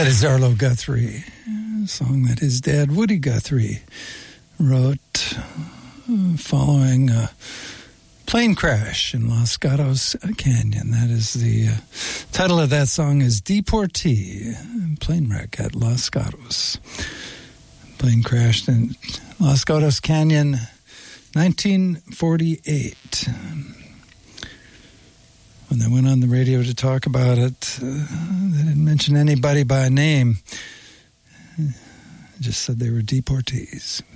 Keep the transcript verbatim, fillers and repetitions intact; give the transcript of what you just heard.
That is Arlo Guthrie, a song that his dad, Woody Guthrie, wrote uh, following a plane crash in Los Gatos Canyon. That is the uh, title of that song is Deportee, plane wreck at Los Gatos. Plane crashed in Los Gatos Canyon, nineteen forty-eight. When they went on the radio to talk about it, uh, they didn't mention anybody by name. They just said they were deportees.